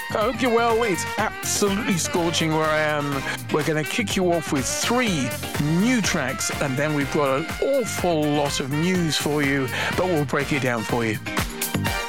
I hope you're well. It's absolutely scorching where I am. We're going to kick you off with 3 new tracks, and then we've got an awful lot of news for you, but we'll break it down for you.